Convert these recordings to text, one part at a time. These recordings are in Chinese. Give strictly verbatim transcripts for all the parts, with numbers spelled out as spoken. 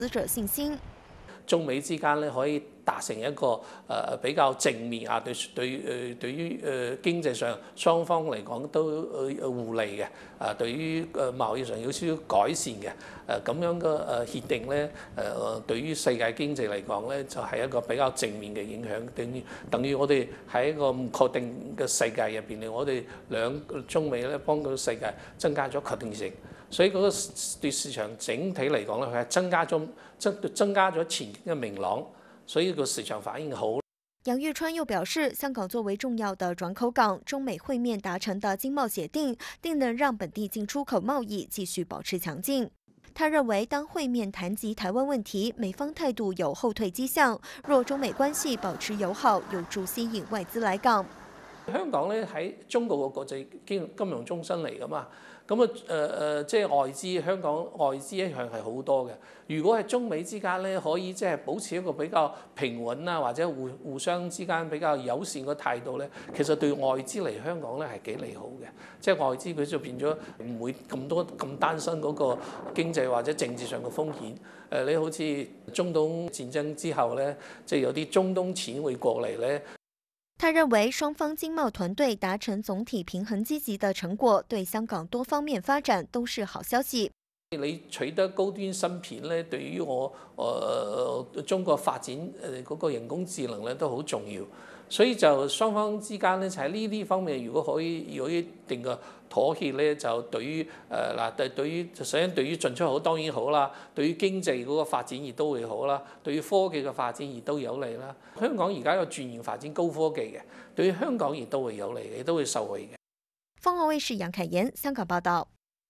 资者信心。 中美之間咧可以達成一個誒、呃、比較正面啊，對對誒對於誒、呃、經濟上雙方嚟講都誒、呃、互利嘅，啊對於誒貿易上有少少改善嘅，誒、呃、咁樣嘅誒協定咧，誒、呃、對於世界經濟嚟講咧就係、是、一個比較正面嘅影響，等於等於我哋喺一個唔確定嘅世界入邊咧，我哋兩中美咧幫到世界增加咗確定性。所以嗰個對市場整體嚟講咧，佢係增加咗增增加咗前景嘅明朗，所以個市場反應好。 楊玉川又表示，香港作為重要的轉口港，中美會面達成的經貿協定，定能讓本地進出口貿易繼續保持強勁。他認為，當會面談及台灣問題，美方態度有後退跡象，若中美關係保持友好，有助吸引外資來港。 香港咧喺中國嘅國際金金融中心嚟㗎嘛，咁啊誒誒，即係外資香港外資一向係好多嘅。如果係中美之間咧可以即係保持一個比較平穩啊，或者互互相之間比較友善嘅態度咧，其實對外資嚟香港咧係幾利好嘅。即係外資佢就變咗唔會咁多咁擔心嗰個經濟或者政治上嘅風險。誒，你好似中東戰爭之後咧，即係有啲中東錢會過嚟咧。 他認為雙方經貿團隊達成總體平衡積極的成果，對香港多方面發展都是好消息。 你取得高端芯片咧，對於我誒、呃、中國發展誒嗰個人工智能咧都好重要，所以就雙方之間咧就喺呢啲方面，如果可以有一定嘅妥協咧，就對於誒嗱對對於首先對於進出口當然好啦，對於經濟嗰個發展亦都會好啦，對於科技嘅發展亦都有利啦。香港而家有轉型發展高科技嘅，對於香港亦都會有利嘅，亦都會受惠嘅。 鳳凰衛視楊凱妍香港報道。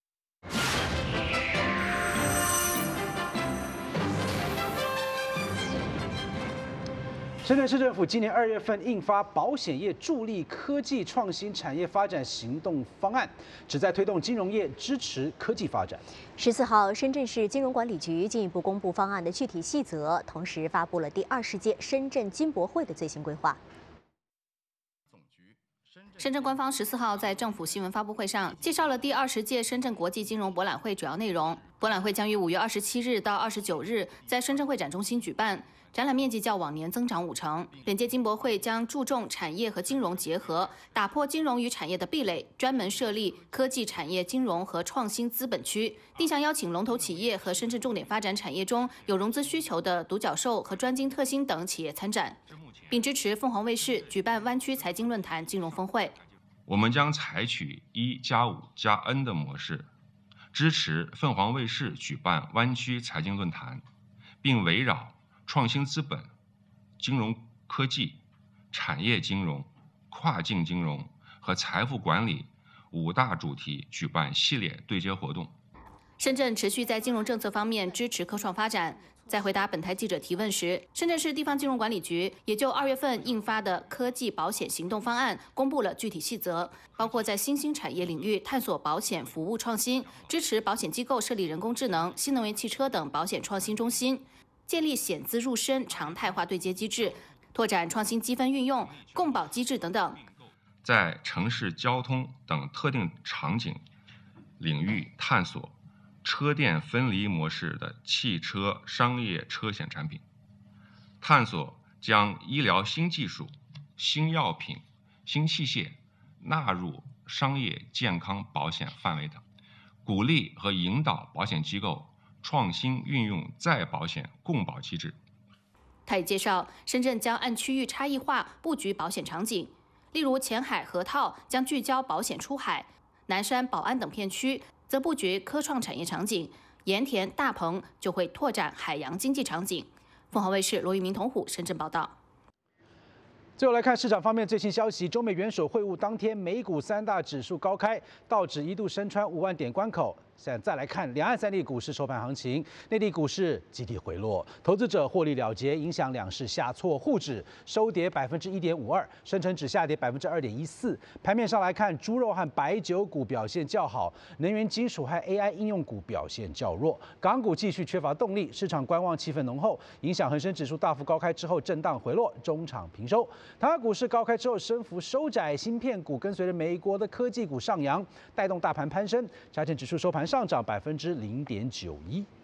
深圳市政府今年二月份印发保险业助力科技创新产业发展行动方案，旨在推动金融业支持科技发展。 十四号，深圳市金融管理局进一步公布方案的具体细则，同时发布了第二十届深圳金博会的最新规划。 深圳官方十四号在政府新闻发布会上介绍了第二十届深圳国际金融博览会主要内容。博览会将于五月二十七日到二十九日在深圳会展中心举办。展览面积较往年增长五成。本届金博会将注重产业和金融结合，打破金融与产业的壁垒，专门设立科技产业金融和创新资本区，定向邀请龙头企业和深圳重点发展产业中有融资需求的独角兽和专精特新等企业参展，并支持凤凰卫视举办湾区财经论坛金融峰会。 我们将采取一加五加 N 的模式，支持凤凰卫视举办湾区财经论坛，并围绕创新资本、金融科技、产业金融、跨境金融和财富管理五大主题举办系列对接活动。 深圳持续在金融政策方面支持科创发展。在回答本台记者提问时，深圳市地方金融管理局也就二月份印发的科技保险行动方案公布了具体细则，包括在新兴产业领域探索保险服务创新，支持保险机构设立人工智能、新能源汽车等保险创新中心。建立险资入深常态化对接机制，拓展创新积分运用、共保机制等等。 在城市交通等特定场景领域探索车电分离模式的汽车商业车险产品，探索将医疗新技术、新药品、新器械纳入商业健康保险范围等，鼓励和引导保险机构创新运用再保险共保机制。 他也介绍，深圳将按区域差异化布局保险场景，例如前海河套将聚焦保险出海，南山、宝安等片区则布局科创产业场景，盐田、大鹏就会拓展海洋经济场景。凤凰卫视罗玉明、童虎深圳报道。 最后来看市场方面最新消息，中美元首会晤当天，美股三大指数高开，道指一度升穿五万点关口。现在再来看两岸三地股市收盘行情，内地股市集体回落，投资者获利了结，影响两市下挫，沪指收跌百分之一点五二，深成指下跌百分之二点一四。盘面上来看，猪肉和白酒股表现较好，能源金属和 A I 应用股表现较弱。港股继续缺乏动力，市场观望气氛浓厚，影响恒生指数大幅高开之后震荡回落，中场平收。台湾股市高开之后升幅收窄，芯片股跟随着美国的科技股上扬，带动大盘攀升，加权指数收盘上涨百分之零点九一。